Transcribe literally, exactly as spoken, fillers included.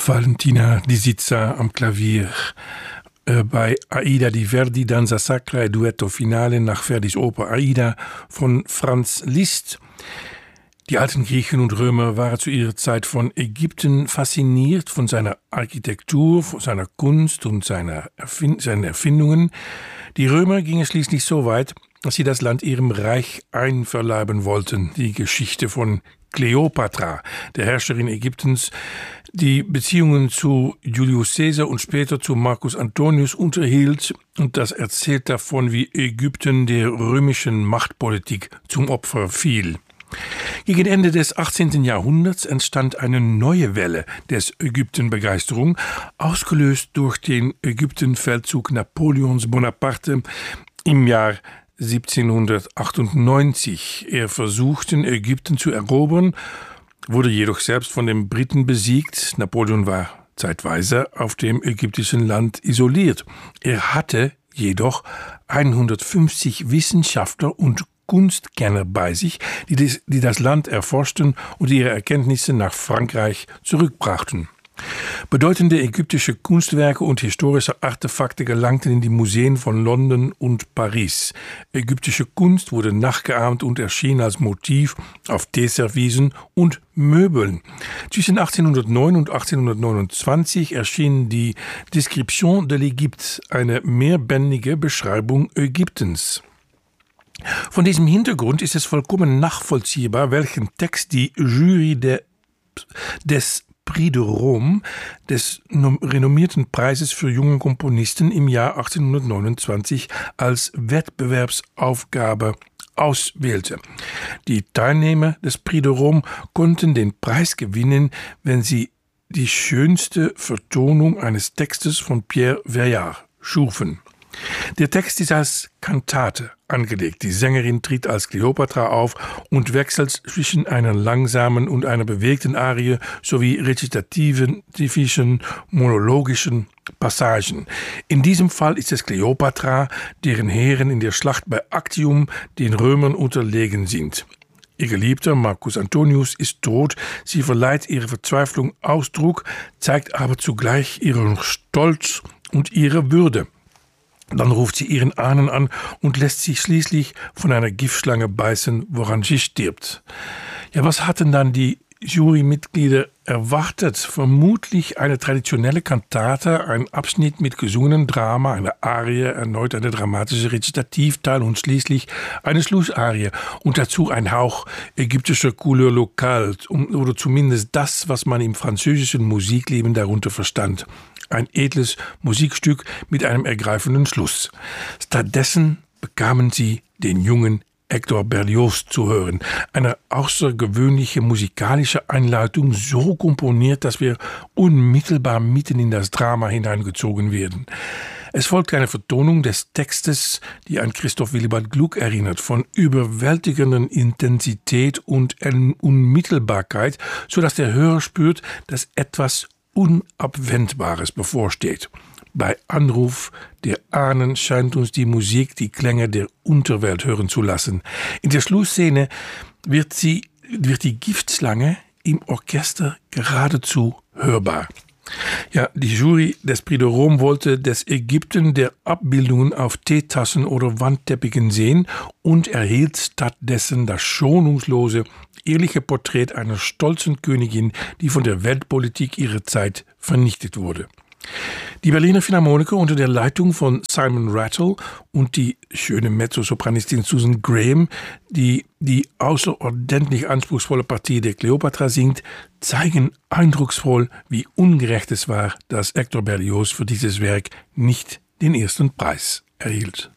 Valentina Di Sizza am Klavier. Äh, bei Aida di Verdi, Danza Sacra e Duetto Finale nach Verdis Oper Aida von Franz Liszt. Die alten Griechen und Römer waren zu ihrer Zeit von Ägypten fasziniert, von seiner Architektur, von seiner Kunst und seiner Erfind- seinen Erfindungen. Die Römer gingen schließlich so weit, dass sie das Land ihrem Reich einverleiben wollten. Die Geschichte von Kleopatra, der Herrscherin Ägyptens, die Beziehungen zu Julius Caesar und später zu Marcus Antonius unterhielt, und das erzählt davon, wie Ägypten der römischen Machtpolitik zum Opfer fiel. Gegen Ende des achtzehnten Jahrhunderts entstand eine neue Welle des Ägyptenbegeisterung, ausgelöst durch den Ägyptenfeldzug Napoleons Bonaparte im Jahr siebzehnhundertachtundneunzig. Er versuchte, Ägypten zu erobern, wurde jedoch selbst von den Briten besiegt. Napoleon war zeitweise auf dem ägyptischen Land isoliert. Er hatte jedoch hundertfünfzig Wissenschaftler und Kunstkenner bei sich, die das, die das Land erforschten und ihre Erkenntnisse nach Frankreich zurückbrachten. Bedeutende ägyptische Kunstwerke und historische Artefakte gelangten in die Museen von London und Paris. Ägyptische Kunst wurde nachgeahmt und erschien als Motiv auf Teeservisen und Möbeln. Zwischen achtzehnhundertneun und achtzehnhundertneunundzwanzig erschien die Description de l'Égypte, eine mehrbändige Beschreibung Ägyptens. Von diesem Hintergrund ist es vollkommen nachvollziehbar, welchen Text die Jury de, des Prix de Rome, des renommierten Preises für junge Komponisten im Jahr achtzehnhundertneunundzwanzig als Wettbewerbsaufgabe auswählte. Die Teilnehmer des Prix de Rome konnten den Preis gewinnen, wenn sie die schönste Vertonung eines Textes von Pierre Veillard schufen. Der Text ist als Kantate angelegt. Die Sängerin tritt als Kleopatra auf und wechselt zwischen einer langsamen und einer bewegten Arie sowie rezitativen, monologischen Passagen. In diesem Fall ist es Kleopatra, deren Heeren in der Schlacht bei Actium den Römern unterlegen sind. Ihr Geliebter Marcus Antonius ist tot, sie verleiht ihrer Verzweiflung Ausdruck, zeigt aber zugleich ihren Stolz und ihre Würde. Dann ruft sie ihren Ahnen an und lässt sich schließlich von einer Giftschlange beißen, woran sie stirbt. Ja, was hatten dann die Jurymitglieder erwartet? Vermutlich eine traditionelle Kantate, ein Abschnitt mit gesungenen Drama, eine Arie, erneut eine dramatische Rezitativteil und schließlich eine Schlussarie und dazu ein Hauch ägyptischer Couleur locale oder zumindest das, was man im französischen Musikleben darunter verstand. Ein edles Musikstück mit einem ergreifenden Schluss. Stattdessen bekamen sie den jungen Hector Berlioz zu hören. Eine außergewöhnliche musikalische Einleitung, so komponiert, dass wir unmittelbar mitten in das Drama hineingezogen werden. Es folgt eine Vertonung des Textes, die an Christoph Willibald Gluck erinnert, von überwältigender Intensität und Unmittelbarkeit, sodass der Hörer spürt, dass etwas Unabwendbares bevorsteht. Bei Anruf der Ahnen scheint uns die Musik die Klänge der Unterwelt hören zu lassen. In der Schlussszene wird, sie, wird die Giftschlange im Orchester geradezu hörbar. Ja, die Jury des Prix de Rome wollte das Ägypten der Abbildungen auf Teetassen oder Wandteppichen sehen und erhielt stattdessen das schonungslose, ehrliche Porträt einer stolzen Königin, die von der Weltpolitik ihrer Zeit vernichtet wurde. Die Berliner Philharmoniker unter der Leitung von Simon Rattle und die schöne Mezzosopranistin Susan Graham, die die außerordentlich anspruchsvolle Partie der Kleopatra singt, zeigen eindrucksvoll, wie ungerecht es war, dass Hector Berlioz für dieses Werk nicht den ersten Preis erhielt.